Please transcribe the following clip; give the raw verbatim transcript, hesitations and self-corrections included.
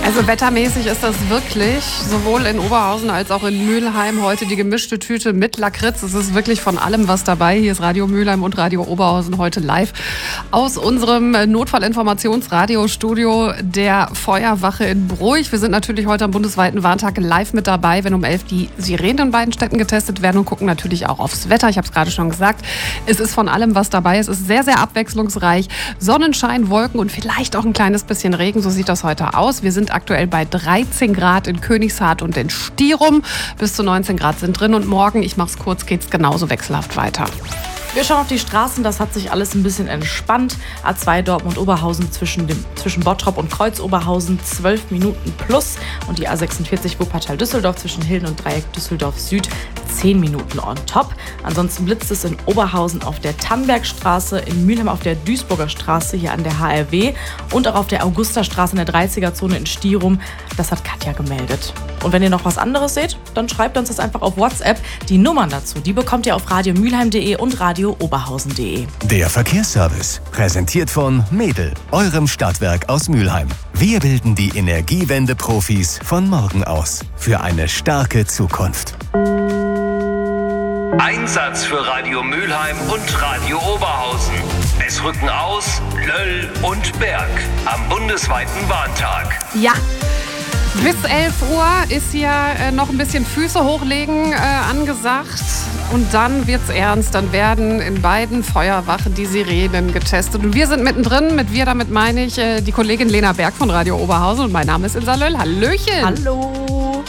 Also wettermäßig ist das wirklich sowohl in Oberhausen als auch in Mülheim heute die gemischte Tüte mit Lakritz. Es ist wirklich von allem was dabei. Hier ist Radio Mülheim und Radio Oberhausen heute live aus unserem Notfallinformationsradiostudio der Feuerwache in Bruch. Wir sind natürlich heute am bundesweiten Warntag live mit dabei, wenn um elf die Sirenen in beiden Städten getestet werden, und gucken natürlich auch aufs Wetter. Ich habe es gerade schon gesagt, es ist von allem was dabei. Es ist sehr, sehr abwechslungsreich. Sonnenschein, Wolken und vielleicht auch ein kleines bisschen Regen. So sieht das heute aus. Wir sind aktuell bei dreizehn Grad in Königshardt und in Stierum. Bis zu neunzehn Grad sind drin, und morgen, ich mach's kurz, geht's genauso wechselhaft weiter. Wir schauen auf die Straßen, das hat sich alles ein bisschen entspannt. A zwei Dortmund-Oberhausen zwischen, dem, zwischen Bottrop und Kreuz-Oberhausen zwölf Minuten plus. Und die A sechsundvierzig Wuppertal-Düsseldorf zwischen Hilden und Dreieck Düsseldorf Süd zehn Minuten on top. Ansonsten blitzt es in Oberhausen auf der Tannbergstraße, in Mülheim auf der Duisburger Straße, hier an der H R W, und auch auf der Augustastraße in der dreißiger-Zone in Stierum. Das hat Katja gemeldet. Und wenn ihr noch was anderes seht, dann schreibt uns das einfach auf WhatsApp. Die Nummern dazu, die bekommt ihr auf radiomülheim punkt de und radio oberhausen punkt de. Der Verkehrsservice, präsentiert von Medel, eurem Stadtwerk aus Mülheim. Wir bilden die Energiewende-Profis von morgen aus für eine starke Zukunft. Einsatz für Radio Mülheim und Radio Oberhausen. Es rücken aus Löll und Berg am bundesweiten Warntag. Ja. Bis elf Uhr ist hier äh, noch ein bisschen Füße hochlegen äh, angesagt. Und dann wird's ernst. Dann werden in beiden Feuerwachen die Sirenen getestet. Und wir sind mittendrin. Mit wir, damit meine ich äh, die Kollegin Lena Berg von Radio Oberhausen. Und mein Name ist Insa Löll. Hallöchen. Hallo.